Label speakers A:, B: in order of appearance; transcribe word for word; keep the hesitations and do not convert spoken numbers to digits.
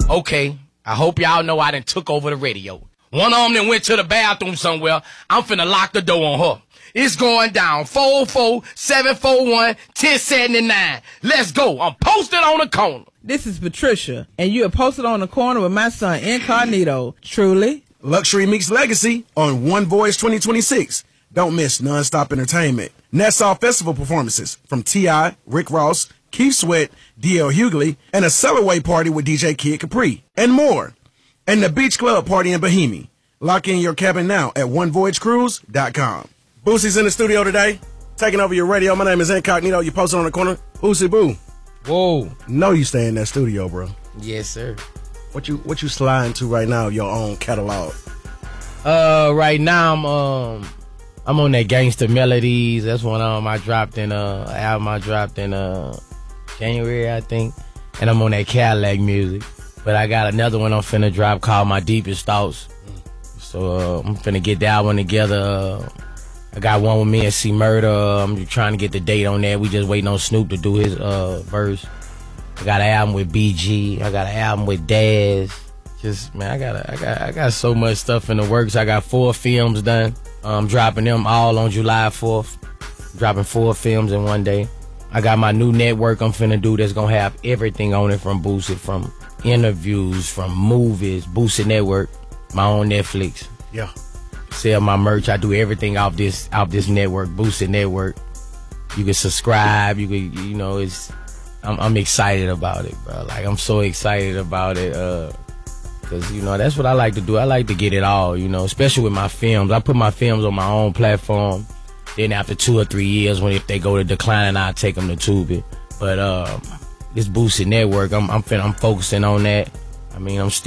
A: Okay, I hope y'all know I done took over the radio. One of them that went to the bathroom somewhere. I'm finna lock the door on her. It's going down. four four seven four one, one zero seven nine. Let's go. I'm posted on the corner.
B: This is Patricia, and you are posted on the corner with my son Incognito. Truly.
C: Luxury meets legacy on One Voice twenty twenty-six. Don't miss nonstop entertainment. Nassau Festival performances from T I, Rick Ross, Keith Sweat, D L Hughley, and a Cellarway party with D J Kid Capri, and more. And the Beach Club party in Bohemia. Lock in your cabin now at one voyage cruise dot com. Boosie's in the studio today, taking over your radio. My name is Incognito. You posted on the corner. Boosie Boo.
A: Whoa.
C: Know you stay in that studio, bro.
A: Yes, sir.
C: What you what you sliding to right now? Your own catalog.
A: Uh, right now I'm um I'm on that Gangsta Melodies. That's one um I dropped in uh album I dropped in uh January, I think, and I'm on that Cadillac music. But I got another one I'm finna drop called My Deepest Thoughts. So uh, I'm finna get that one together. Uh, I got one with me and C Murder. Uh, I'm trying to get the date on that. We just waiting on Snoop to do his uh verse. I got an album with B G. I got an album with Daz. Just man, I got a, I got I got so much stuff in the works. I got four films done. I'm dropping them all on July fourth. Dropping four films in one day. I got my new network I'm finna do that's gonna have everything on it from Boosie, from interviews, from movies. Boosie Network, my own Netflix.
C: Yeah.
A: Sell my merch. I do everything off this off this network, Boosie Network. You can subscribe. You can, you know, it's. I'm, I'm excited about it, bro. Like I'm so excited about it, uh, cause you know that's what I like to do. I like to get it all, you know, especially with my films. I put my films on my own platform. Then after two or three years, when if they go to decline, I'll take them to Tubi. But um, this Boosie Network, I'm I'm, fin- I'm focusing on that. I mean, I'm still.